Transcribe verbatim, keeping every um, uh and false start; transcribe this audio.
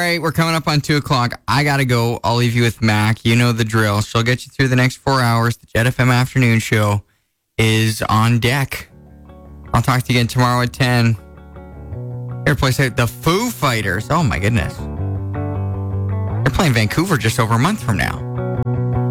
right, we're coming up on two o'clock. I got to go. I'll leave you with Mac. You know the drill. She'll get you through the next four hours. The Jet F M Afternoon Show is on deck. I'll talk to you again tomorrow at ten. Here to play the Foo Fighters. Oh, my goodness. They're playing Vancouver just over a month from now.